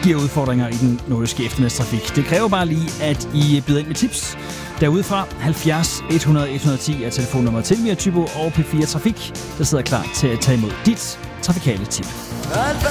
giver udfordringer i den nordjyske eftermiddagstrafik. Det kræver bare lige, at I byder ind med tips. Derudefra 70 100 110 er telefonnummeret til Mia Thybo og P4 Trafik, der sidder klar til at tage imod dit trafikale tip.